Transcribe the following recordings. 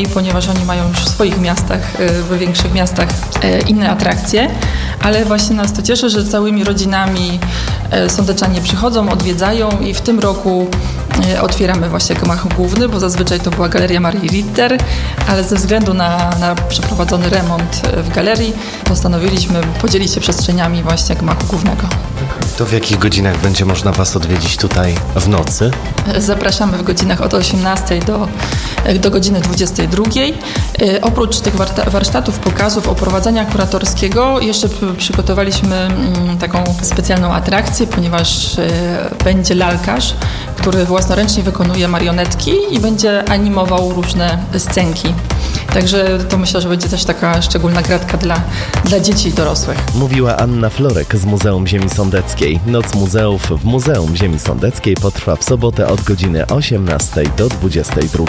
ponieważ oni mają już w swoich miastach, w większych miastach inne atrakcje, ale właśnie nas to cieszy, że całymi rodzinami sądeczanie przychodzą, odwiedzają i w tym roku otwieramy właśnie gmach główny, bo zazwyczaj to była Galeria Marii Ritter, ale ze względu na przeprowadzony remont w galerii postanowiliśmy podzielić się przestrzeniami właśnie gmachu głównego. To w jakich godzinach będzie można Was odwiedzić tutaj w nocy? Zapraszamy w godzinach od 18 do godziny 22. Oprócz tych warsztatów, pokazów, oprowadzania kuratorskiego jeszcze przygotowaliśmy taką specjalną atrakcję, ponieważ będzie lalkarz, który własnoręcznie wykonuje marionetki i będzie animował różne scenki. Także to myślę, że będzie też taka szczególna gratka dla dzieci i dorosłych. Mówiła Anna Florek z Muzeum Ziemi Sądeckiej. Noc muzeów w Muzeum Ziemi Sądeckiej potrwa w sobotę od godziny 18 do 22.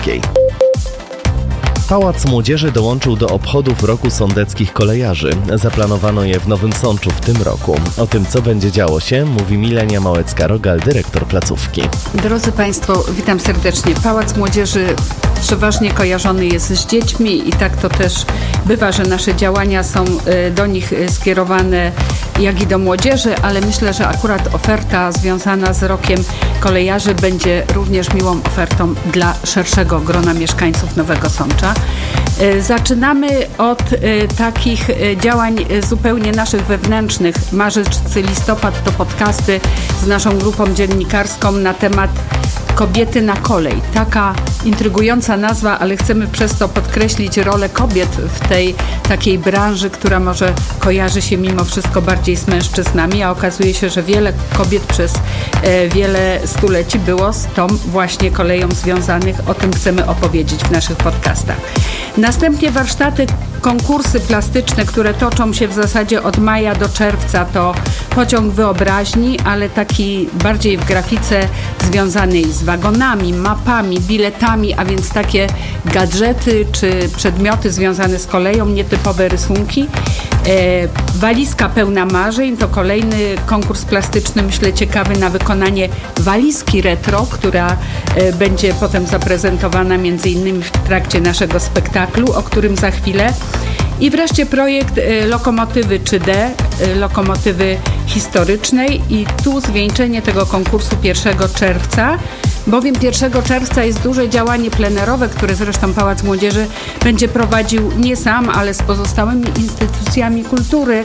Pałac Młodzieży dołączył do obchodów Roku Sądeckich Kolejarzy. Zaplanowano je w Nowym Sączu w tym roku. O tym, co będzie działo się, mówi Milenia Małecka-Rogal, dyrektor placówki. Drodzy Państwo, witam serdecznie. Pałac Młodzieży przeważnie kojarzony jest z dziećmi i tak to też bywa, że nasze działania są do nich skierowane, jak i do młodzieży, ale myślę, że akurat oferta związana z Rokiem Kolejarzy będzie również miłą ofertą dla szerszego grona mieszkańców Nowego Sącza. Zaczynamy od takich działań zupełnie naszych wewnętrznych. Marzec, listopad to podcasty z naszą grupą dziennikarską na temat Kobiety na kolej. Taka intrygująca nazwa, ale chcemy przez to podkreślić rolę kobiet w tej takiej branży, która może kojarzy się mimo wszystko bardziej z mężczyznami, a okazuje się, że wiele kobiet przez wiele stuleci było z tą właśnie koleją związanych. O tym chcemy opowiedzieć w naszych podcastach. Następnie warsztaty, konkursy plastyczne, które toczą się w zasadzie od maja do czerwca, to pociąg wyobraźni, ale taki bardziej w grafice związanej z wagonami, mapami, biletami, a więc takie gadżety czy przedmioty związane z koleją, nietypowe rysunki. Walizka pełna marzeń to kolejny konkurs plastyczny, myślę ciekawy na wykonanie walizki retro, która będzie potem zaprezentowana między innymi w trakcie naszego spektaklu, o którym za chwilę. I wreszcie projekt lokomotywy 3D, lokomotywy historycznej i tu zwieńczenie tego konkursu 1 czerwca, bowiem 1 czerwca jest duże działanie plenerowe, które zresztą Pałac Młodzieży będzie prowadził nie sam, ale z pozostałymi instytucjami kultury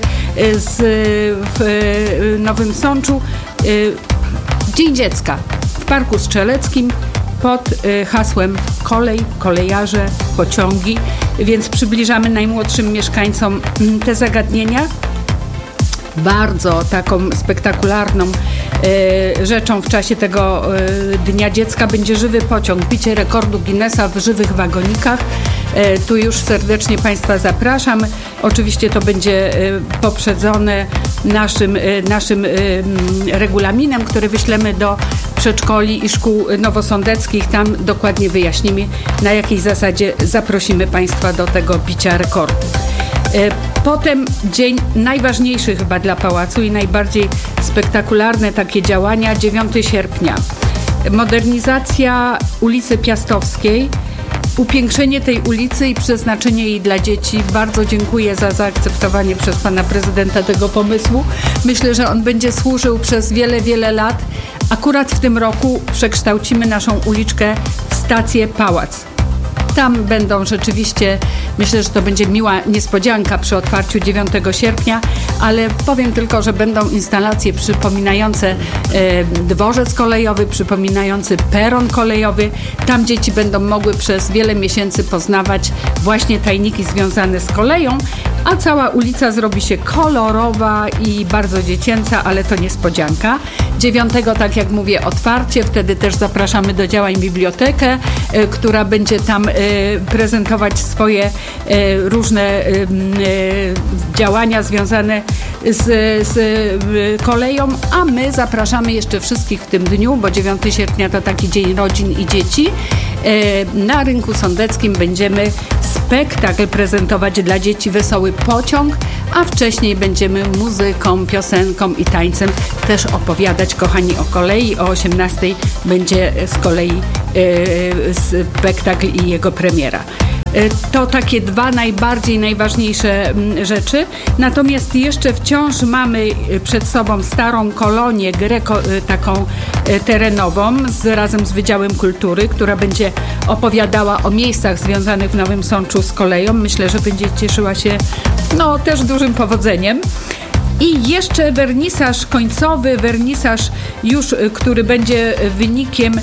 w Nowym Sączu. Dzień Dziecka w Parku Strzeleckim pod hasłem kolej, kolejarze, pociągi, więc przybliżamy najmłodszym mieszkańcom te zagadnienia. Bardzo taką spektakularną rzeczą w czasie tego Dnia Dziecka będzie żywy pociąg, bicie rekordu Guinnessa w żywych wagonikach. Tu już serdecznie Państwa zapraszam. Oczywiście to będzie poprzedzone naszym regulaminem, który wyślemy do przedszkoli i szkół nowosądeckich. Tam dokładnie wyjaśnimy, na jakiej zasadzie zaprosimy Państwa do tego bicia rekordu. Potem dzień najważniejszy chyba dla Pałacu i najbardziej spektakularne takie działania, 9 sierpnia. Modernizacja ulicy Piastowskiej, upiększenie tej ulicy i przeznaczenie jej dla dzieci. Bardzo dziękuję za zaakceptowanie przez pana prezydenta tego pomysłu. Myślę, że on będzie służył przez wiele, wiele lat. Akurat w tym roku przekształcimy naszą uliczkę w stację Pałac. Tam będą rzeczywiście, myślę, że to będzie miła niespodzianka przy otwarciu 9 sierpnia, ale powiem tylko, że będą instalacje przypominające dworzec kolejowy, przypominający peron kolejowy. Tam dzieci będą mogły przez wiele miesięcy poznawać właśnie tajniki związane z koleją, a cała ulica zrobi się kolorowa i bardzo dziecięca, ale to niespodzianka. 9, tak jak mówię, otwarcie, wtedy też zapraszamy do działań bibliotekę, która będzie tam prezentować swoje różne działania związane z koleją, a my zapraszamy jeszcze wszystkich w tym dniu, bo 9 sierpnia to taki dzień rodzin i dzieci. Na rynku sądeckim będziemy spektakl prezentować dla dzieci Wesoły Pociąg, a wcześniej będziemy muzyką, piosenką i tańcem też opowiadać, kochani, o kolei. O 18:00 będzie z kolei spektakl i jego premiera. To takie dwa najważniejsze rzeczy. Natomiast jeszcze wciąż mamy przed sobą starą kolonię taką terenową razem z Wydziałem Kultury, która będzie opowiadała o miejscach związanych w Nowym Sączu z koleją. Myślę, że będzie cieszyła się też dużym powodzeniem. I jeszcze wernisaż końcowy, już, który będzie wynikiem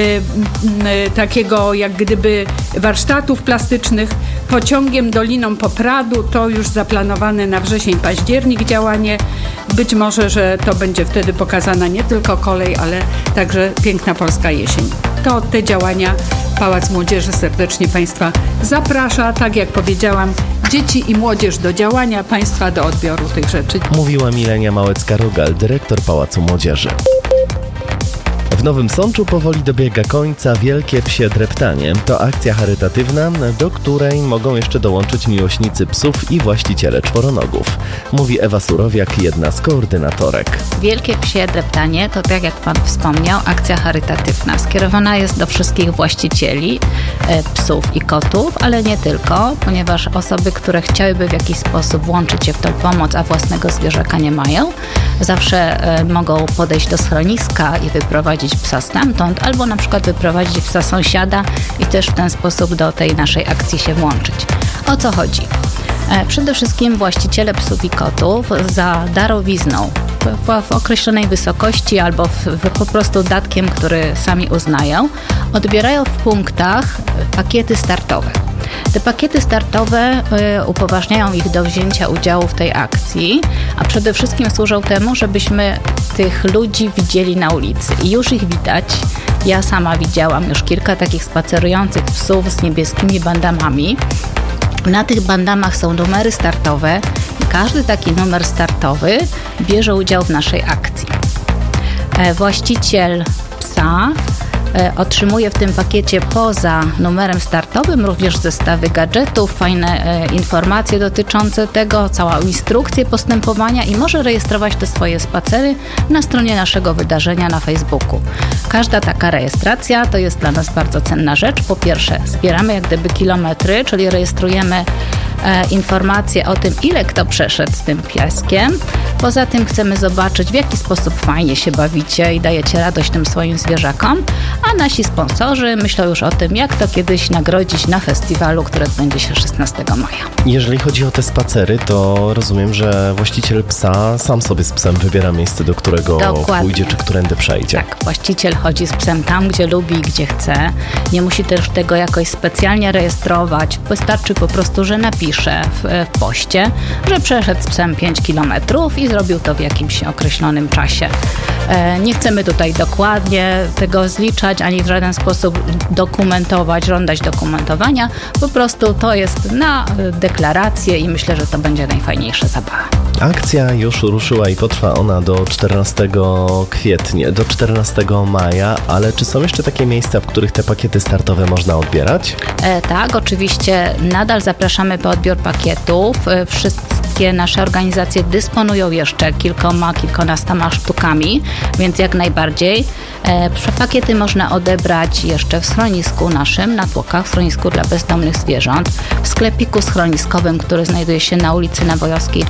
takiego jak gdyby warsztatów plastycznych pociągiem Doliną Popradu. To już zaplanowane na wrzesień-październik działanie. Być może, że to będzie wtedy pokazana nie tylko kolej, ale także piękna polska jesień. To te działania Pałac Młodzieży serdecznie Państwa zaprasza. Tak jak powiedziałam, dzieci i młodzież do działania, Państwa do odbioru tych rzeczy. Mówiła Milenia Małecka-Rogal, dyrektor Pałacu Młodzieży. W Nowym Sączu powoli dobiega końca Wielkie Psie Dreptanie. To akcja charytatywna, do której mogą jeszcze dołączyć miłośnicy psów i właściciele czworonogów. Mówi Ewa Surowiak, jedna z koordynatorek. Wielkie Psie Dreptanie to, tak jak Pan wspomniał, akcja charytatywna. Skierowana jest do wszystkich właścicieli psów i kotów, ale nie tylko, ponieważ osoby, które chciałyby w jakiś sposób włączyć się w tę pomoc, a własnego zwierzaka nie mają, zawsze mogą podejść do schroniska i wyprowadzić psa stamtąd, albo na przykład wyprowadzić psa sąsiada i też w ten sposób do tej naszej akcji się włączyć. O co chodzi? Przede wszystkim właściciele psów i kotów za darowizną w określonej wysokości albo po prostu datkiem, który sami uznają, odbierają w punktach pakiety startowe. Te pakiety startowe upoważniają ich do wzięcia udziału w tej akcji, a przede wszystkim służą temu, żebyśmy tych ludzi widzieli na ulicy. I już ich widać. Ja sama widziałam już kilka takich spacerujących psów z niebieskimi bandamami. Na tych bandamach są numery startowe i każdy taki numer startowy bierze udział w naszej akcji. Właściciel psa otrzymuje w tym pakiecie poza numerem startowym również zestawy gadżetów, fajne informacje dotyczące tego, całą instrukcję postępowania i może rejestrować te swoje spacery na stronie naszego wydarzenia na Facebooku. Każda taka rejestracja to jest dla nas bardzo cenna rzecz. Po pierwsze, zbieramy jak gdyby kilometry, czyli rejestrujemy informacje o tym, ile kto przeszedł z tym pieskiem. Poza tym chcemy zobaczyć, w jaki sposób fajnie się bawicie i dajecie radość tym swoim zwierzakom, a nasi sponsorzy myślą już o tym, jak to kiedyś nagrodzić na festiwalu, który odbędzie się 16 maja. Jeżeli chodzi o te spacery, to rozumiem, że właściciel psa sam sobie z psem wybiera miejsce, do którego pójdzie, czy którędy przejdzie. Tak, właściciel chodzi z psem tam, gdzie lubi i gdzie chce. Nie musi też tego jakoś specjalnie rejestrować. Wystarczy po prostu, że napisze w poście, że przeszedł z psem 5 km i zrobił to w jakimś określonym czasie. Nie chcemy tutaj dokładnie tego zliczać, ani w żaden sposób dokumentować, żądać dokumentowania. Po prostu to jest na deklarację i myślę, że to będzie najfajniejsza zabawa. Akcja już ruszyła i potrwa ona do 14 kwietnia, do 14 maja, ale czy są jeszcze takie miejsca, w których te pakiety startowe można odbierać? Tak, oczywiście nadal zapraszamy po odbiór pakietów. Wszystkie nasze organizacje dysponują jeszcze kilkunastoma sztukami, więc jak najbardziej. Pakiety można odebrać jeszcze w schronisku naszym, na Tłokach, w schronisku dla bezdomnych zwierząt, w sklepiku schroniskowym, który znajduje się na ulicy Nawojowskiej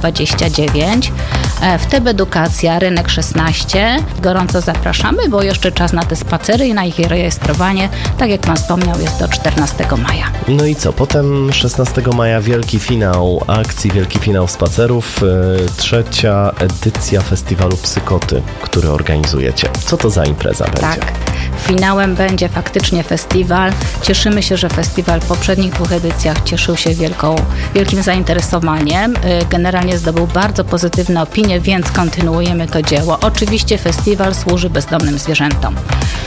29, w TEB Edukacja, Rynek 16. Gorąco zapraszamy, bo jeszcze czas na te spacery i na ich rejestrowanie, tak jak Pan wspomniał, jest do 14 maja. No i co? Potem 16 maja wielki finał akcji, wielki finał spacerów, trzecia edycja festiwalu Psykoty, który organizujecie. Co to za impreza będzie? Tak. Finałem będzie faktycznie festiwal. Cieszymy się, że festiwal w poprzednich 2 edycjach cieszył się wielkim zainteresowaniem. Generalnie zdobył bardzo pozytywne opinie, więc kontynuujemy to dzieło. Oczywiście festiwal służy bezdomnym zwierzętom.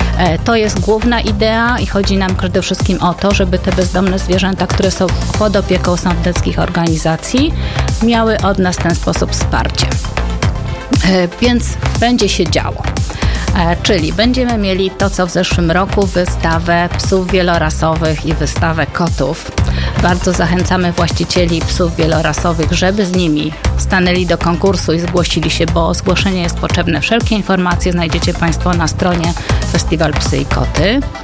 To jest główna idea i chodzi nam przede wszystkim o to, żeby te bezdomne zwierzęta, które są pod opieką sądeckich organizacji, miały od nas w ten sposób wsparcie. Więc będzie się działo. Czyli będziemy mieli to, co w zeszłym roku, wystawę psów wielorasowych i wystawę kotów. Bardzo zachęcamy właścicieli psów wielorasowych, żeby z nimi stanęli do konkursu i zgłosili się, bo o zgłoszenie jest potrzebne. Wszelkie informacje znajdziecie Państwo na stronie Festiwal Psy i Koty.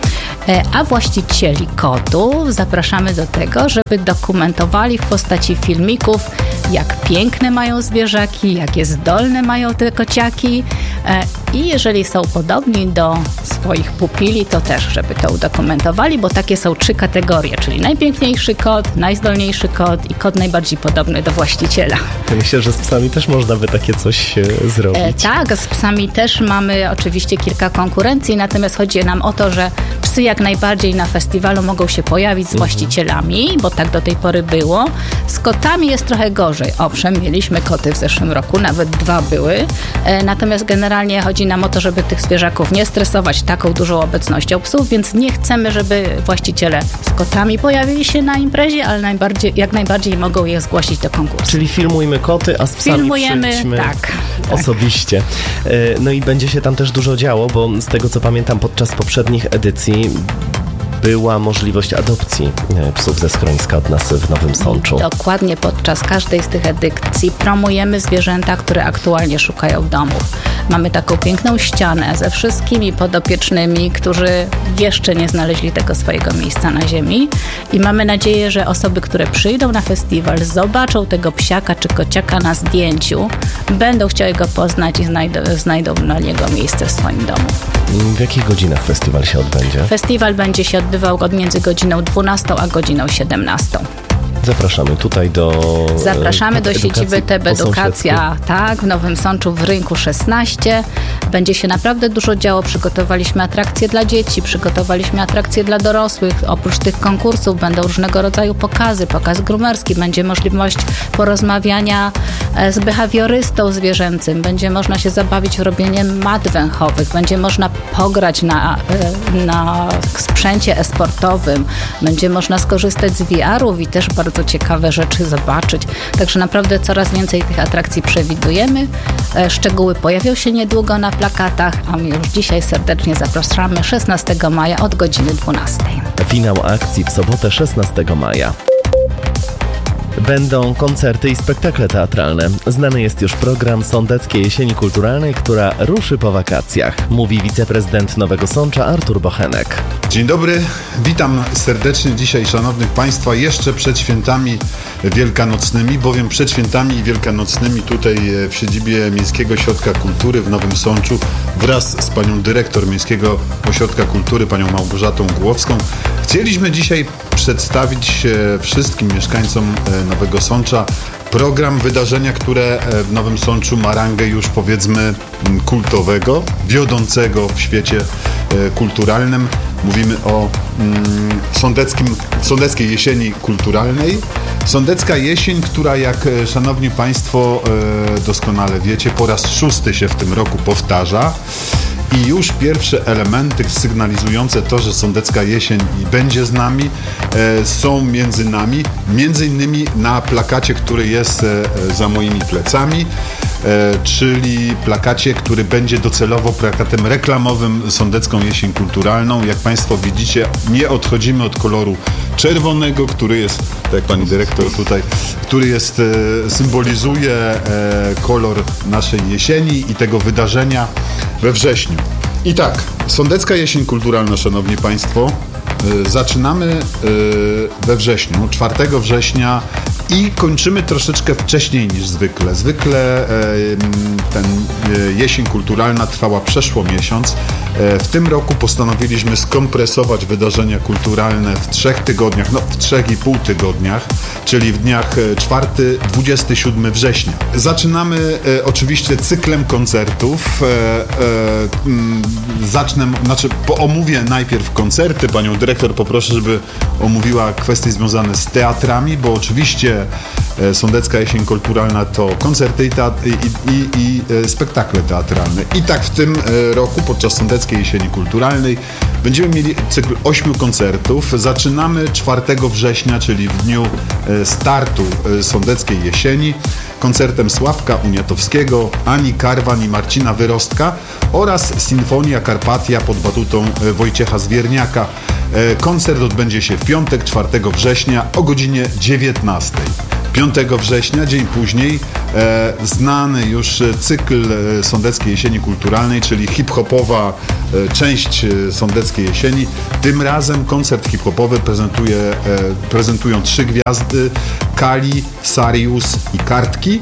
A właścicieli kotów zapraszamy do tego, żeby dokumentowali w postaci filmików, jak piękne mają zwierzaki, jakie zdolne mają te kociaki i jeżeli są podobni do swoich pupili, to też, żeby to udokumentowali, bo takie są 3 kategorie, czyli najpiękniejszy kot, najzdolniejszy kot i kot najbardziej podobny do właściciela. Myślę, że z psami też można by takie coś zrobić. Tak, z psami też mamy oczywiście kilka konkurencji, natomiast chodzi nam o to, że psy jak najbardziej na festiwalu mogą się pojawić z właścicielami, bo tak do tej pory było. Z kotami jest trochę gorzej. Owszem, mieliśmy koty w zeszłym roku, nawet 2 były, natomiast generalnie chodzi nam o to, żeby tych zwierzaków nie stresować taką dużą obecnością psów, więc nie chcemy, żeby właściciele z kotami pojawili się na imprezie, ale jak najbardziej mogą je zgłosić do konkursu. Czyli filmujmy koty, a z psami przyjdźmy osobiście. No i będzie się tam też dużo działo, bo z tego co pamiętam podczas poprzednich edycji była możliwość adopcji psów ze schroniska od nas w Nowym Sączu. Dokładnie, podczas każdej z tych edycji promujemy zwierzęta, które aktualnie szukają domów. Mamy taką piękną ścianę ze wszystkimi podopiecznymi, którzy jeszcze nie znaleźli tego swojego miejsca na ziemi i mamy nadzieję, że osoby, które przyjdą na festiwal, zobaczą tego psiaka czy kociaka na zdjęciu, będą chciały go poznać i znajdą dla niego miejsce w swoim domu. W jakich godzinach festiwal się odbędzie? Festiwal będzie się odbywał między godziną 12 a godziną 17. Zapraszamy tutaj Zapraszamy do siedziby TEB Edukacja, tak, w Nowym Sączu w Rynku 16. Będzie się naprawdę dużo działo. Przygotowaliśmy atrakcje dla dzieci, przygotowaliśmy atrakcje dla dorosłych. Oprócz tych konkursów będą różnego rodzaju pokazy, pokaz grumerski, będzie możliwość porozmawiania z behawiorystą zwierzęcym, będzie można się zabawić w robienie mat węchowych, będzie można pograć na sprzęcie e-sportowym, będzie można skorzystać z VR-ów i też bardzo ciekawe rzeczy zobaczyć. Także naprawdę coraz więcej tych atrakcji przewidujemy. Szczegóły pojawią się niedługo na plakatach, a my już dzisiaj serdecznie zapraszamy 16 maja od godziny 12. Finał akcji w sobotę 16 maja. Będą koncerty i spektakle teatralne. Znany jest już program Sądeckiej Jesieni Kulturalnej, która ruszy po wakacjach. Mówi wiceprezydent Nowego Sącza Artur Bochenek. Dzień dobry, witam serdecznie dzisiaj szanownych Państwa jeszcze przed świętami wielkanocnymi, bowiem przed świętami wielkanocnymi tutaj w siedzibie Miejskiego Ośrodka Kultury w Nowym Sączu wraz z panią dyrektor Miejskiego Ośrodka Kultury, panią Małgorzatą Głowską, chcieliśmy dzisiaj przedstawić wszystkim mieszkańcom Nowego Sącza program, wydarzenia, które w Nowym Sączu ma rangę już powiedzmy kultowego, wiodącego w świecie kulturalnym. Mówimy o Sądeckiej Jesieni Kulturalnej. Sądecka Jesień, która jak szanowni Państwo doskonale wiecie, po raz 6. się w tym roku powtarza. I już pierwsze elementy sygnalizujące to, że Sądecka Jesień będzie z nami, są między nami. Między innymi na plakacie, który jest za moimi plecami, czyli plakacie, który będzie docelowo plakatem reklamowym Sądecką Jesień Kulturalną. Jak Państwo widzicie, nie odchodzimy od koloru czerwonego, który jest, tak jak pani dyrektor tutaj, który jest, symbolizuje kolor naszej jesieni i tego wydarzenia we wrześniu. I tak, Sądecka Jesień Kulturalna, szanowni Państwo, zaczynamy we wrześniu, 4 września i kończymy troszeczkę wcześniej niż zwykle. Zwykle ten jesień kulturalna trwała przeszło miesiąc. W tym roku postanowiliśmy skompresować wydarzenia kulturalne w 3 tygodniach, w 3,5 tygodniach, czyli w dniach 4-27 września. Zaczynamy oczywiście cyklem koncertów. Omówię najpierw koncerty. Panią dyrektor poproszę, żeby omówiła kwestie związane z teatrami, bo oczywiście Sądecka Jesień Kulturalna to koncerty i spektakle teatralne. I tak w tym roku podczas Sądeckiej Jesieni Kulturalnej będziemy mieli cykl 8 koncertów. Zaczynamy 4 września, czyli w dniu startu Sądeckiej Jesieni, koncertem Sławka Uniatowskiego, Ani Karwan i Marcina Wyrostka oraz Sinfonia Karpatia pod batutą Wojciecha Zwierniaka. Koncert odbędzie się w piątek, 4 września o godzinie 19. 5 września, dzień później, znany już cykl Sądeckiej Jesieni Kulturalnej, czyli hip-hopowa część Sądeckiej Jesieni. Tym razem koncert hip-hopowy prezentują 3 gwiazdy: Kali, Sarius i Kartki.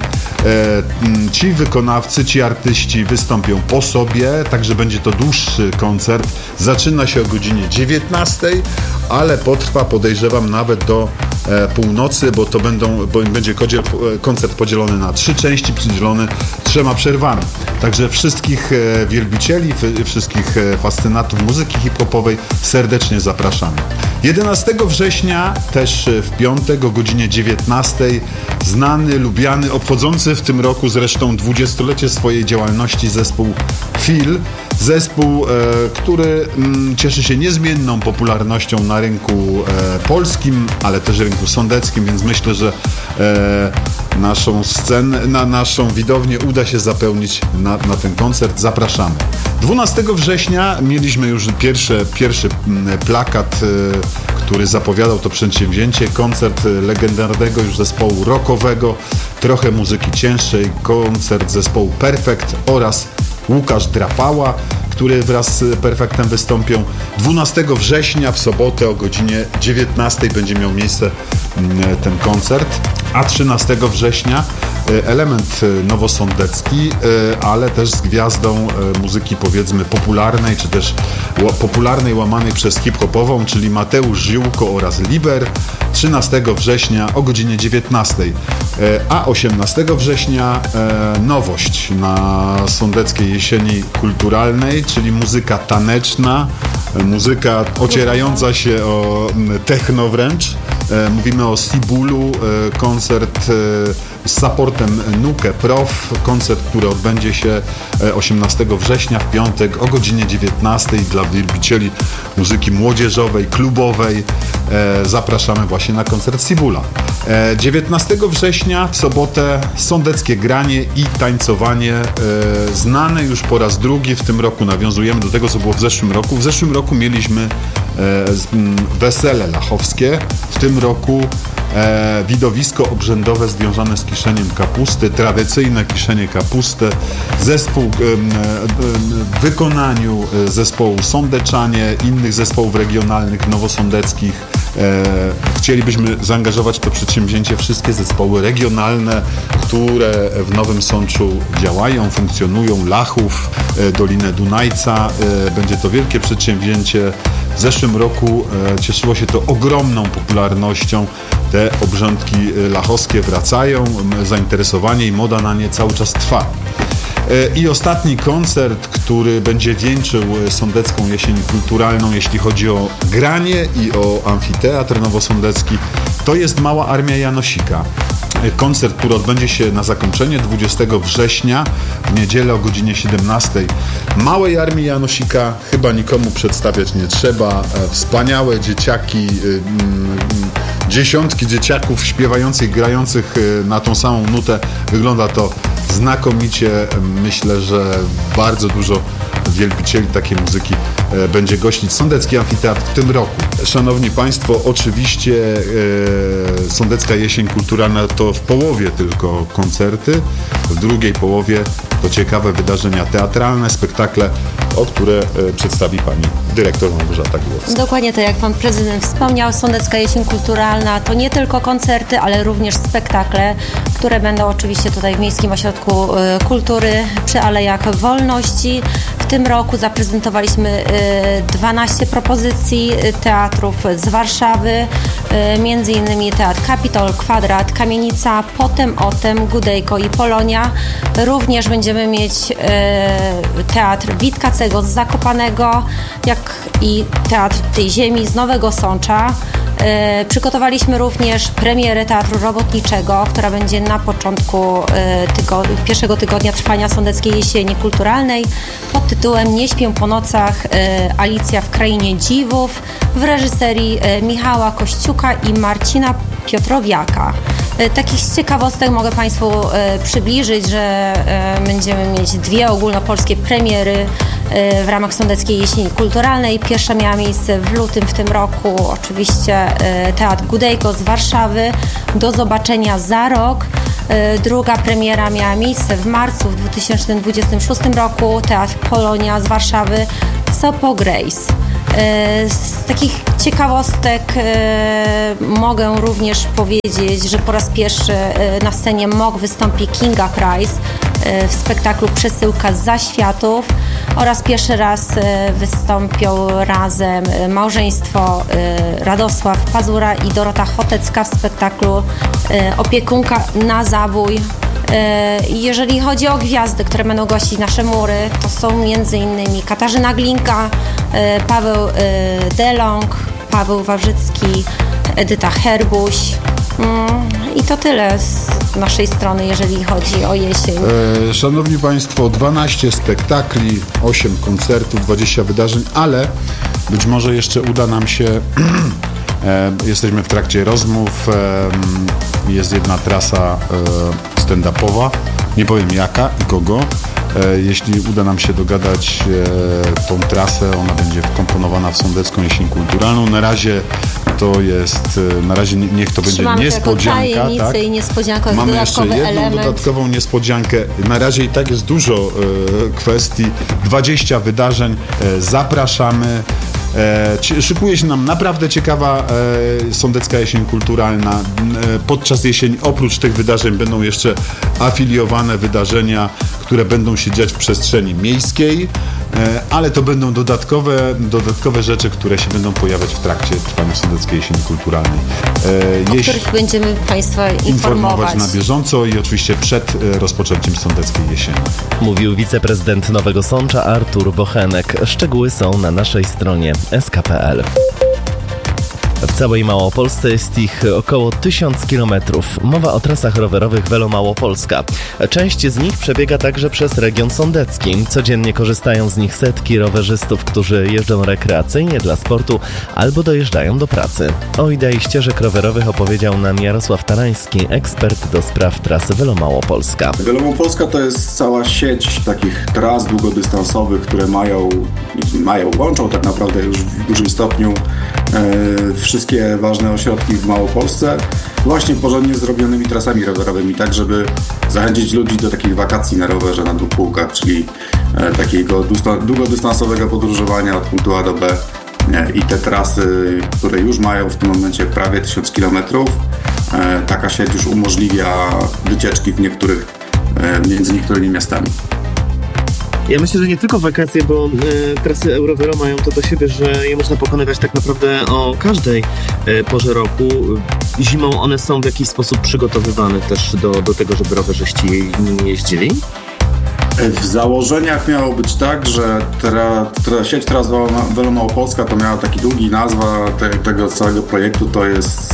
Ci wykonawcy, ci artyści wystąpią po sobie, także będzie to dłuższy koncert. Zaczyna się o godzinie 19, ale potrwa, podejrzewam, nawet do północy, bo będzie koncert podzielony na 3 części, przydzielony 3 przerwami. Także wszystkich wielbicieli, wszystkich fascynatów muzyki hip-hopowej serdecznie zapraszamy. 11 września, też w piątek o godzinie 19, znany, lubiany, obchodzący w tym roku zresztą 20-lecie swojej działalności zespół Feel. Zespół, który cieszy się niezmienną popularnością na rynku polskim, ale też rynku sądeckim, więc myślę, że naszą scenę, naszą widownię uda się zapełnić na ten koncert. Zapraszamy. 12 września mieliśmy już pierwszy plakat, który zapowiadał to przedsięwzięcie. Koncert legendarnego już zespołu rockowego, trochę muzyki cięższej, koncert zespołu Perfekt oraz Łukasz Drapała, który wraz z Perfektem wystąpią. 12 września w sobotę o godzinie 19 będzie miał miejsce ten koncert, a 13 września element nowosądecki, ale też z gwiazdą muzyki, powiedzmy, popularnej, czy też popularnej łamanej przez hip-hopową, czyli Mateusz Ziółko oraz Liber. 13 września o godzinie 19, a 18 września nowość na Sądeckiej Jesieni Kulturalnej, czyli muzyka taneczna, muzyka ocierająca się o techno wręcz. Mówimy o Sibulu, koncert z supportem Nuke Prof, koncert, który odbędzie się 18 września w piątek o godzinie 19 dla wielbicieli muzyki młodzieżowej, klubowej. Zapraszamy właśnie na koncert Sibula. 19 września w sobotę sądeckie granie i tańcowanie, znane już po raz drugi. W tym roku nawiązujemy do tego, co było w zeszłym roku. W zeszłym roku mieliśmy wesele lachowskie, w tym roku widowisko obrzędowe związane z kiszeniem kapusty, tradycyjne kiszenie kapusty, zespół w wykonaniu zespołu Sądeczanie, innych zespołów regionalnych, nowosądeckich. Chcielibyśmy zaangażować w to przedsięwzięcie wszystkie zespoły regionalne, które w Nowym Sączu działają, funkcjonują, Lachów, Dolinę Dunajca. Będzie to wielkie przedsięwzięcie. W zeszłym roku cieszyło się to ogromną popularnością. Te obrządki lachowskie wracają, zainteresowanie i moda na nie cały czas trwa. I ostatni koncert, który będzie wieńczył Sądecką Jesień Kulturalną, jeśli chodzi o granie i o amfiteatr nowosądecki, to jest Mała Armia Janosika. Koncert, który odbędzie się na zakończenie 20 września w niedzielę o godzinie 17. Małej Armii Janosika chyba nikomu przedstawiać nie trzeba. Wspaniałe dzieciaki, dziesiątki dzieciaków śpiewających, grających na tą samą nutę. Wygląda to znakomicie. Myślę, że bardzo dużo wielbicieli takiej muzyki będzie gościć Sądecki Amfiteatr w tym roku. Szanowni Państwo, oczywiście Sądecka Jesień Kulturalna to w połowie tylko koncerty, w drugiej połowie to ciekawe wydarzenia teatralne, spektakle, o które przedstawi Pani Dyrektor Małgorzata Głowska. Dokładnie tak jak Pan Prezydent wspomniał, Sądecka Jesień Kulturalna to nie tylko koncerty, ale również spektakle, które będą oczywiście tutaj w Miejskim Ośrodku Kultury przy Alejach Wolności. W tym roku zaprezentowaliśmy 12 propozycji teatrów z Warszawy, między innymi Teatr Kapitol, Kwadrat, Kamienica, Potem, Otem, Gudejko i Polonia. Również będziemy mieć Teatr Witkacego z Zakopanego, jak i Teatr tej Ziemi z Nowego Sącza. Przygotowaliśmy również premierę Teatru Robotniczego, która będzie na początku pierwszego tygodnia trwania Sądeckiej Jesieni Kulturalnej pod tytułem Nie śpię po nocach, Alicja w Krainie Dziwów w reżyserii Michała Kościuka i Marcina Piotrowiaka. Takich ciekawostek mogę Państwu przybliżyć, że będziemy mieć 2 ogólnopolskie premiery w ramach Sądeckiej Jesieni Kulturalnej. Pierwsza miała miejsce w lutym w tym roku, oczywiście Teatr Gudejko z Warszawy. Do zobaczenia za rok. Druga premiera miała miejsce w marcu w 2026 roku. Teatr Polonia z Warszawy, Sopo Grace. Z takich ciekawostek mogę również powiedzieć, że po raz pierwszy na scenie MOK wystąpi Kinga Price w spektaklu Przesyłka z Zaświatów oraz pierwszy raz wystąpią razem małżeństwo Radosław Pazura i Dorota Chotecka w spektaklu Opiekunka na zabój. Jeżeli chodzi o gwiazdy, które będą gościć nasze mury, to są m.in. Katarzyna Glinka, Paweł Delong, Paweł Wawrzycki, Edyta Herbuś. I to tyle z naszej strony, jeżeli chodzi o jesień. Szanowni Państwo, 12 spektakli, 8 koncertów, 20 wydarzeń, ale być może jeszcze uda nam się, jesteśmy w trakcie rozmów, jest jedna trasa stand-upowa, nie powiem jaka i kogo. Jeśli uda nam się dogadać tą trasę, ona będzie wkomponowana w Sądecką Jesień Kulturalną. Na razie niech to będzie niespodzianka. Tak? I niespodzianka, mamy jeszcze jedną dodatkową niespodziankę. Na razie i tak jest dużo kwestii, 20 wydarzeń. Zapraszamy. Szykuje się nam naprawdę ciekawa Sądecka Jesień Kulturalna. Podczas jesieni oprócz tych wydarzeń będą jeszcze afiliowane wydarzenia, które będą się dziać w przestrzeni miejskiej, ale to będą dodatkowe rzeczy, które się będą pojawiać w trakcie trwania Sądeckiej Jesieni Kulturalnej. O których będziemy Państwa informować na bieżąco i oczywiście przed rozpoczęciem Sądeckiej Jesieni. Mówił wiceprezydent Nowego Sącza Artur Bochenek. Szczegóły są na naszej stronie sk.pl. W całej Małopolsce jest ich około 1000 km. Mowa o trasach rowerowych Velo Małopolska. Część z nich przebiega także przez region sądecki. Codziennie korzystają z nich setki rowerzystów, którzy jeżdżą rekreacyjnie dla sportu albo dojeżdżają do pracy. O idei ścieżek rowerowych opowiedział nam Jarosław Tarański, ekspert do spraw trasy Velo Małopolska. Velo Małopolska to jest cała sieć takich tras długodystansowych, które łączą tak naprawdę już w dużym stopniu wszystkie ważne ośrodki w Małopolsce właśnie porządnie zrobionymi trasami rowerowymi, tak żeby zachęcić ludzi do takich wakacji na rowerze, na dwóch kółkach, czyli takiego długodystansowego podróżowania od punktu A do B. I te trasy, które już mają w tym momencie prawie 1000 km, taka sieć już umożliwia wycieczki między niektórymi miastami. Ja myślę, że nie tylko wakacje, bo trasy Eurovelo mają to do siebie, że je można pokonywać tak naprawdę o każdej porze roku. Zimą one są w jakiś sposób przygotowywane też do tego, żeby rowerzyści nimi jeździli? W założeniach miało być tak, że sieć tras Velo Małopolska to miała taki długi nazwa tego całego projektu, to jest,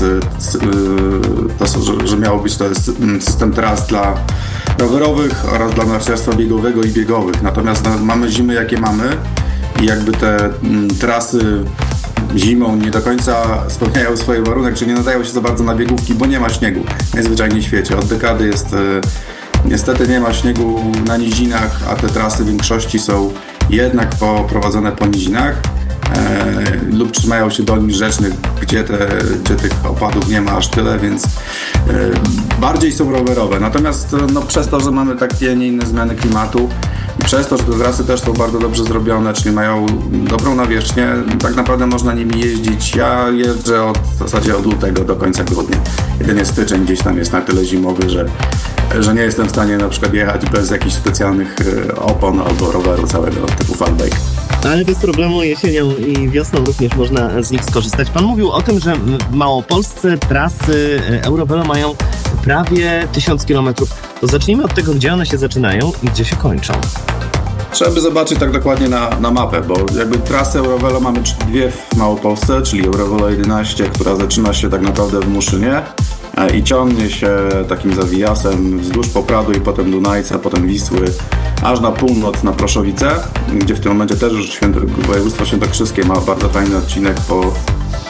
że miało być to jest system tras dla rowerowych oraz dla narciarstwa biegowego i biegowych. Natomiast mamy zimy jakie mamy i jakby te trasy zimą nie do końca spełniają swoje warunek, czy nie nadają się za bardzo na biegówki, bo nie ma śniegu najzwyczajniej w świecie. Od dekady niestety nie ma śniegu na nizinach, a te trasy w większości są jednak prowadzone po nizinach lub trzymają się dolin rzecznych, gdzie tych opadów nie ma aż tyle, więc bardziej są rowerowe. Natomiast przez to, że mamy takie, nie inne zmiany klimatu i przez to, że te trasy też są bardzo dobrze zrobione, czyli mają dobrą nawierzchnię, tak naprawdę można nimi jeździć. Ja jeżdżę w zasadzie od lutego do końca grudnia. Jedynie styczeń gdzieś tam jest na tyle zimowy, że nie jestem w stanie na przykład jechać bez jakichś specjalnych opon albo roweru całego typu fatbike. Ale bez problemu jesienią i wiosną również można z nich skorzystać. Pan mówił o tym, że w Małopolsce trasy Eurovelo mają prawie 1000 km. To zacznijmy od tego, gdzie one się zaczynają i gdzie się kończą. Trzeba by zobaczyć tak dokładnie na mapę, bo jakby trasę Eurovelo mamy dwie w Małopolsce, czyli Eurovelo 11, która zaczyna się tak naprawdę w Muszynie i ciągnie się takim zawijasem wzdłuż Popradu i potem Dunajca, potem Wisły, aż na północ na Proszowice, gdzie w tym momencie też już województwo świętokrzyskie ma bardzo fajny odcinek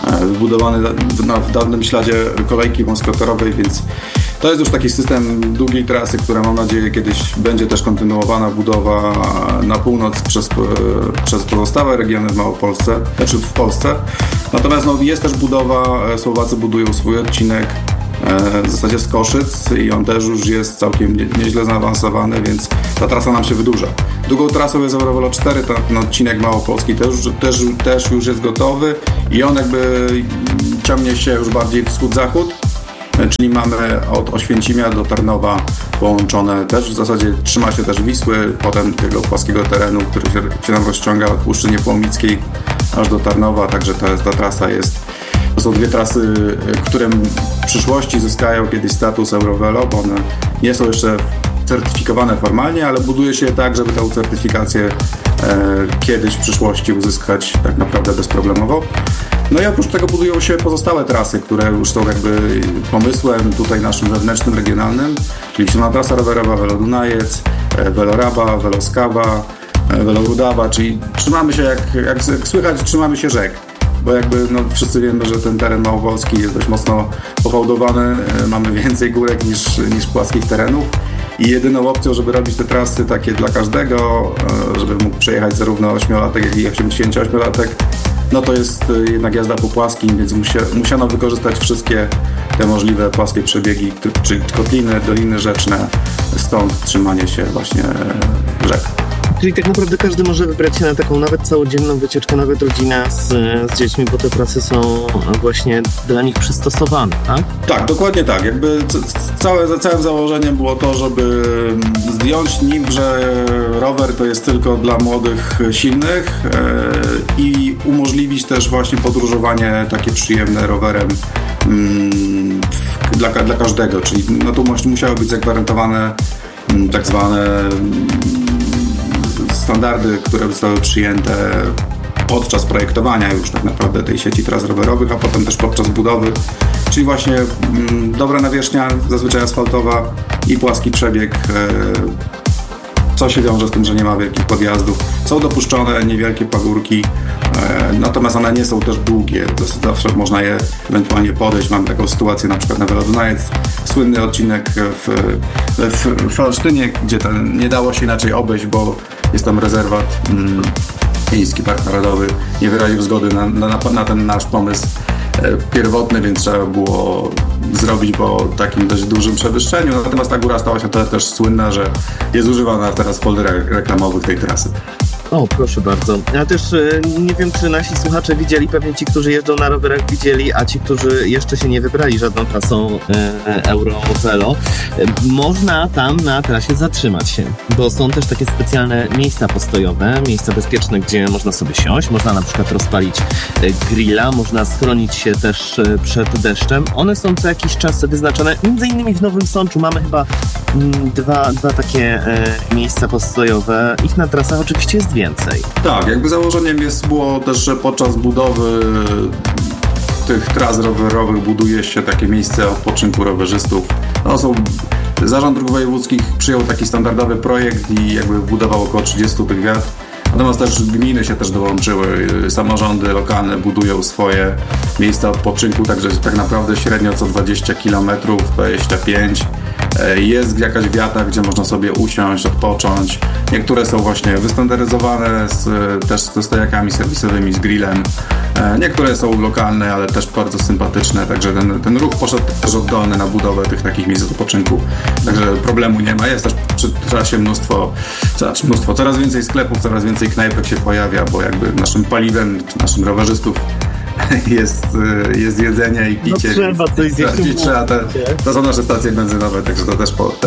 wybudowany w dawnym śladzie kolejki wąskotorowej, więc to jest już taki system długiej trasy, która mam nadzieję kiedyś będzie też kontynuowana budowa na północ przez pozostałe regiony w Małopolsce, znaczy w Polsce. Natomiast jest też budowa, Słowacy budują swój odcinek w zasadzie z Koszyc i on też już jest całkiem nieźle zaawansowany, więc ta trasa nam się wydłuża. Drugą trasą jest Eurovelo 4, ten odcinek małopolski też już jest gotowy i on jakby ciągnie się już bardziej wschód-zachód, czyli mamy od Oświęcimia do Tarnowa połączone też, w zasadzie trzyma się też Wisły, potem tego płaskiego terenu, który się nam rozciąga od Puszczy Niepołomickiej aż do Tarnowa, także ta trasa jest. To są dwie trasy, które w przyszłości zyskają kiedyś status Eurovelo, bo one nie są jeszcze certyfikowane formalnie, ale buduje się tak, żeby tę certyfikację kiedyś w przyszłości uzyskać tak naprawdę bezproblemowo. No i oprócz tego budują się pozostałe trasy, które już są jakby pomysłem tutaj naszym wewnętrznym, regionalnym, czyli silna trasa rowerowa Velo Dunajec, Velo Raba, Velo Skawa, Velo Rudawa, czyli trzymamy się jak słychać, trzymamy się rzek. Bo jakby wszyscy wiemy, że ten teren małopolski jest dość mocno pohołdowany, mamy więcej górek niż płaskich terenów i jedyną opcją, żeby robić te trasy takie dla każdego, żeby mógł przejechać zarówno 8-latek, jak i 88-latek, no to jest jednak jazda po płaskim, więc musiano wykorzystać wszystkie te możliwe płaskie przebiegi, czy kotliny, doliny rzeczne, stąd trzymanie się właśnie rzek. Czyli tak naprawdę każdy może wybrać się na taką nawet całodzienną wycieczkę, nawet rodzina z dziećmi, bo te trasy są właśnie dla nich przystosowane, tak? Tak, dokładnie tak. Jakby całym założeniem było to, żeby zdjąć nim, że rower to jest tylko dla młodych, silnych i umożliwić też właśnie podróżowanie takie przyjemne rowerem dla każdego, czyli no tu musiały być zagwarantowane tak zwane standardy, które zostały przyjęte podczas projektowania już tak naprawdę tej sieci tras rowerowych, a potem też podczas budowy, czyli właśnie dobra nawierzchnia, zazwyczaj asfaltowa i płaski przebieg, co się wiąże z tym, że nie ma wielkich podjazdów. Są dopuszczone niewielkie pagórki, natomiast one nie są też długie, zawsze można je ewentualnie podejść. Mam taką sytuację na przykład na Velo Dunajec, słynny odcinek w Falsztynie, gdzie nie dało się inaczej obejść, bo jest tam rezerwat Miejski Park Narodowy, nie wyraził zgody na ten nasz pomysł pierwotny, więc trzeba było zrobić po takim dość dużym przewyższeniu. Natomiast ta góra stała się też słynna, że jest używana teraz w folderach reklamowych tej trasy. O, proszę bardzo. Ja też nie wiem, czy nasi słuchacze widzieli, pewnie ci, którzy jeżdżą na rowerach widzieli, a ci, którzy jeszcze się nie wybrali żadną trasą Eurovelo, można tam na trasie zatrzymać się, bo są też takie specjalne miejsca postojowe, miejsca bezpieczne, gdzie można sobie siąść, można na przykład rozpalić grilla, można schronić się też przed deszczem. One są co jakiś czas wyznaczone, między innymi w Nowym Sączu mamy chyba dwa takie miejsca postojowe. Ich na trasach oczywiście jest więcej. Tak, jakby założeniem było też, że podczas budowy tych tras rowerowych buduje się takie miejsce odpoczynku rowerzystów. Zarząd Dróg Wojewódzkich przyjął taki standardowy projekt i jakby budował około 30 tych wiat. Natomiast też gminy się też dołączyły, samorządy lokalne budują swoje miejsca odpoczynku, także tak naprawdę średnio co 20 km, 25 jest jakaś wiata, gdzie można sobie usiąść, odpocząć. Niektóre są właśnie wystandaryzowane też ze stojakami serwisowymi, z grillem. Niektóre są lokalne, ale też bardzo sympatyczne, także ten ruch poszedł też oddolny na budowę tych takich miejsc odpoczynku. Także problemu nie ma. Jest też przy trasie coraz więcej sklepów, coraz więcej knajpek się pojawia, bo jakby naszym paliwem, czy naszym rowerzystów jest jedzenie i picie. No trzeba coś zjeść. To są nasze stacje benzynowe, także to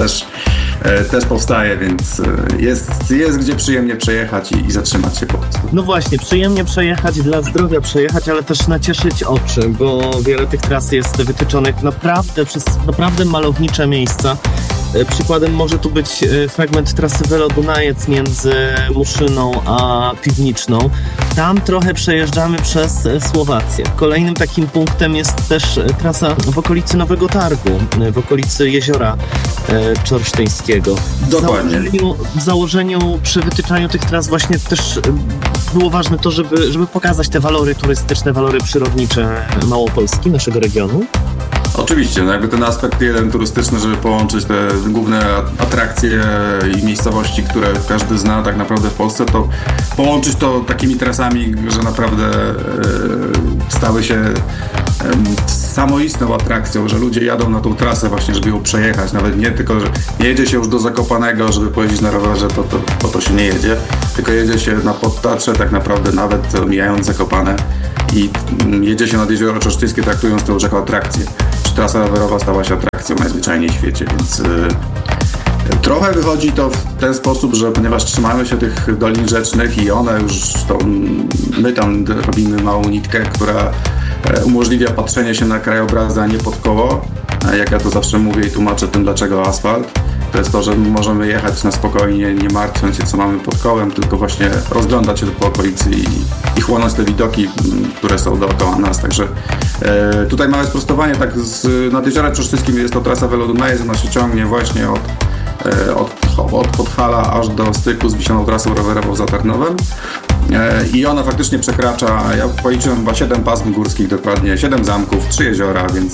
też powstaje, więc jest gdzie przyjemnie przejechać i zatrzymać się po prostu. No właśnie, przyjemnie przejechać, dla zdrowia przejechać, ale też nacieszyć oczy, bo wiele tych tras jest wytyczonych przez naprawdę malownicze miejsca. Przykładem może tu być fragment trasy Velo Dunajec między Muszyną a Piwniczną. Tam trochę przejeżdżamy przez Słowację. Kolejnym takim punktem jest też trasa w okolicy Nowego Targu, w okolicy jeziora Czorsztyńskiego. Dokładnie. W założeniu przy wytyczaniu tych tras właśnie też było ważne to, żeby pokazać te walory turystyczne, walory przyrodnicze Małopolski, naszego regionu. Oczywiście, no jakby ten aspekt jeden turystyczny, żeby połączyć te główne atrakcje i miejscowości, które każdy zna tak naprawdę w Polsce, to połączyć to takimi trasami, że naprawdę stały się samoistną atrakcją, że ludzie jadą na tą trasę właśnie, żeby ją przejechać. Nawet nie tylko, że nie jedzie się już do Zakopanego, żeby pojeździć na rowerze, po to się nie jedzie, tylko jedzie się na Podtatrze tak naprawdę nawet omijając Zakopane i jedzie się nad Jezioro Czorsztyńskie, traktując to już jako atrakcję. Trasa rowerowa stała się atrakcją najzwyczajniej w świecie, więc trochę wychodzi to w ten sposób, że ponieważ trzymamy się tych dolin rzecznych i one już my tam robimy małą nitkę, która umożliwia patrzenie się na krajobrazy, a nie pod koło. Jak ja to zawsze mówię i tłumaczę tym, dlaczego asfalt. To jest to, że możemy jechać na spokojnie, nie martwiąc się, co mamy pod kołem, tylko właśnie rozglądać się po okolicy i chłonąć te widoki, które są dookoła nas. Także tutaj małe sprostowanie, tak nad Jeziorem Czorsztyńskim jest to trasa Velo-Dunajec, ona się ciągnie właśnie od Podhala aż do styku z wiślaną trasą rowerową za Tarnowem. I ona faktycznie przekracza, ja policzyłem chyba 7 pasm górskich dokładnie, 7 zamków, 3 jeziora, więc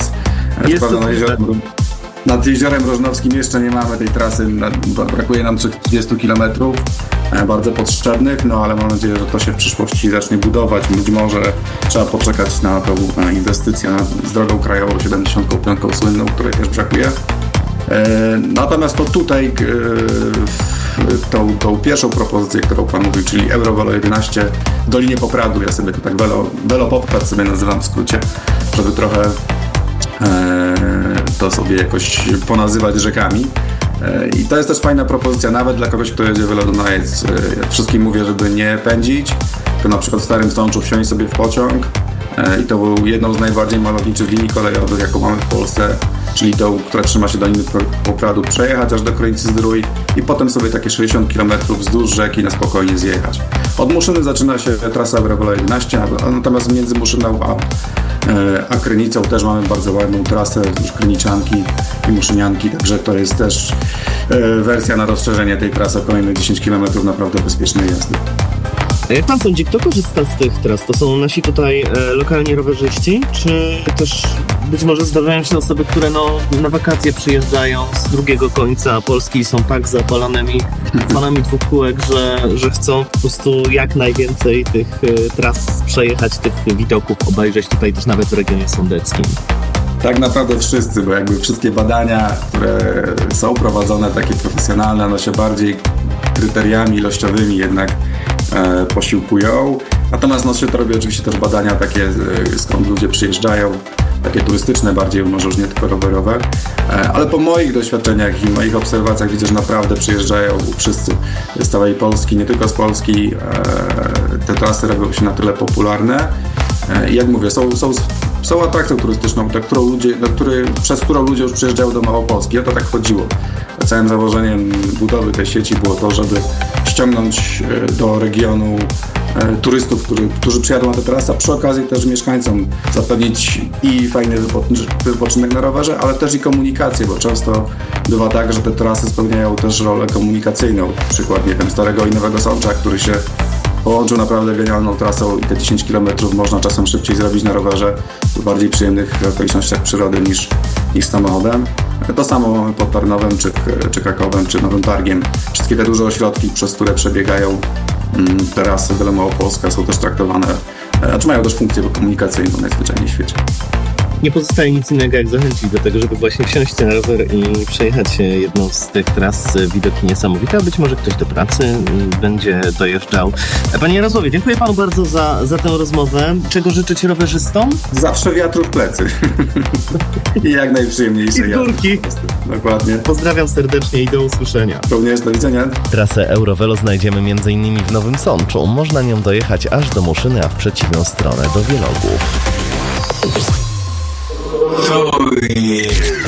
nad Jeziorem Rożnowskim jeszcze nie mamy tej trasy, brakuje nam 30 km, bardzo potrzebnych, no ale mam nadzieję, że to się w przyszłości zacznie budować. Być może trzeba poczekać na tą inwestycję z drogą krajową 75 słynną, której też brakuje. Natomiast to tutaj tą pierwszą propozycję, którą Pan mówił, czyli Eurovelo 11 w Dolinie Popradu, ja sobie to tak Velo Poprad sobie nazywam w skrócie, żeby trochę to sobie jakoś ponazywać rzekami. I to jest też fajna propozycja, nawet dla kogoś, kto jedzie Velo-Dunajec. Ja wszystkim mówię, żeby nie pędzić, tylko na przykład w Starym Sączu wsiąść sobie w pociąg i to był jedną z najbardziej malowniczych linii kolejowych, jaką mamy w Polsce, czyli tą, która trzyma się Doliny Popradu, przejechać aż do Krynicy Zdrój i potem sobie takie 60 km wzdłuż rzeki na spokojnie zjechać. Od Muszyny zaczyna się trasa Eurovelo 11, natomiast między Muszyną a Krynicą też mamy bardzo ładną trasę wzdłuż Kryniczanki i Muszynianki, także to jest też wersja na rozszerzenie tej trasy o kolejne 10 km naprawdę bezpiecznej jazdy. A jak Pan sądzi, kto korzysta z tych tras? To są nasi tutaj lokalni rowerzyści, czy też być może zdarzają się osoby, które na wakacje przyjeżdżają z drugiego końca Polski i są tak zapalonymi fanami dwóch kółek, że chcą po prostu jak najwięcej tych tras przejechać, tych widoków obejrzeć tutaj też nawet w regionie sądeckim? Tak naprawdę wszyscy, bo jakby wszystkie badania, które są prowadzone, takie profesjonalne, one się bardziej kryteriami ilościowymi jednak posiłkują. Natomiast się to robi oczywiście też badania takie, skąd ludzie przyjeżdżają, takie turystyczne bardziej, może już nie tylko rowerowe. Ale po moich doświadczeniach i moich obserwacjach widzę, że naprawdę przyjeżdżają wszyscy z całej Polski, nie tylko z Polski. Te trasy robią się na tyle popularne. I jak mówię, są atrakcją turystyczną, przez którą ludzie już przyjeżdżają do Małopolski. O to tak chodziło. Całym założeniem budowy tej sieci było to, żeby ściągnąć do regionu turystów, którzy przyjadą na tę trasę, a przy okazji też mieszkańcom zapewnić i fajny wypoczynek na rowerze, ale też i komunikację, bo często bywa tak, że te trasy spełniają też rolę komunikacyjną. Przykład, nie wiem, Starego i Nowego Sącza, który się połączył naprawdę genialną trasą i te 10 km można czasem szybciej zrobić na rowerze w bardziej przyjemnych okolicznościach przyrody niż samochodem. To samo mamy pod Tarnowem, czy Krakowem, czy Nowym Targiem. Wszystkie te duże ośrodki, przez które przebiegają trasy Wielomałopolska, są też traktowane, czy mają też funkcję komunikacyjną najzwyczajniej w świecie. Nie pozostaje nic innego, jak zachęcić do tego, żeby właśnie wsiąść na rower i przejechać jedną z tych tras. Widoki niesamowite, a być może ktoś do pracy będzie dojeżdżał. Panie Jarosławie, dziękuję Panu bardzo za tę rozmowę. Czego życzyć rowerzystom? Zawsze wiatru w plecy. I jak najprzyjemniejsze górki. Dokładnie. Pozdrawiam serdecznie i do usłyszenia. Również do widzenia. Trasę Eurovelo znajdziemy m.in. w Nowym Sączu. Można nią dojechać aż do Muszyny, a w przeciwną stronę do Wielogłów. Oh, yeah.